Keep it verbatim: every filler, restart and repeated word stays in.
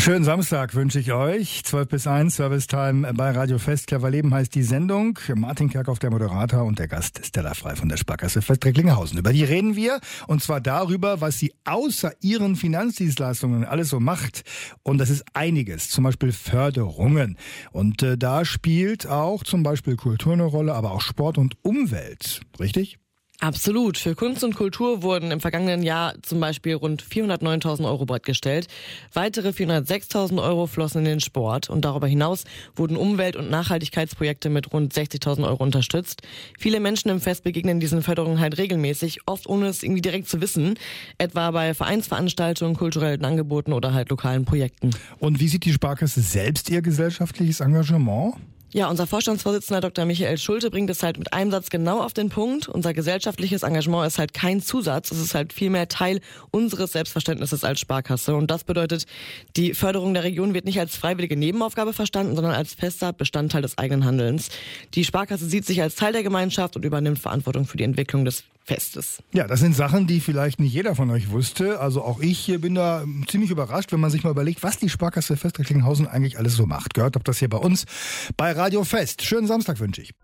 Schönen Samstag wünsche ich euch. zwölf bis eins, Servicetime bei Radio Fest. Clever Leben heißt die Sendung. Martin Kerkhoff, der Moderator, und der Gast Stella Frei von der Sparkasse Fest Recklinghausen. Über die reden wir, und zwar darüber, was sie außer ihren Finanzdienstleistungen alles so macht. Und das ist einiges, zum Beispiel Förderungen. Und äh, da spielt auch zum Beispiel Kultur eine Rolle, aber auch Sport und Umwelt. Richtig? Absolut. Für Kunst und Kultur wurden im vergangenen Jahr zum Beispiel rund vierhundertneuntausend Euro bereitgestellt. Weitere vierhundertsechstausend Euro flossen in den Sport. Und darüber hinaus wurden Umwelt- und Nachhaltigkeitsprojekte mit rund sechzigtausend Euro unterstützt. Viele Menschen im Fest begegnen diesen Förderungen halt regelmäßig, oft ohne es irgendwie direkt zu wissen. Etwa bei Vereinsveranstaltungen, kulturellen Angeboten oder halt lokalen Projekten. Und wie sieht die Sparkasse selbst ihr gesellschaftliches Engagement? Ja, unser Vorstandsvorsitzender Doktor Michael Schulte bringt es halt mit einem Satz genau auf den Punkt. Unser gesellschaftliches Engagement ist halt kein Zusatz, es ist halt vielmehr Teil unseres Selbstverständnisses als Sparkasse. Und das bedeutet, die Förderung der Region wird nicht als freiwillige Nebenaufgabe verstanden, sondern als fester Bestandteil des eigenen Handelns. Die Sparkasse sieht sich als Teil der Gemeinschaft und übernimmt Verantwortung für die Entwicklung des Festes. Ja, das sind Sachen, die vielleicht nicht jeder von euch wusste. Also auch ich bin da ziemlich überrascht, wenn man sich mal überlegt, was die Sparkasse Fest Recklinghausen eigentlich alles so macht. Gehört habt das hier bei uns bei Radio Fest. Schönen Samstag wünsche ich.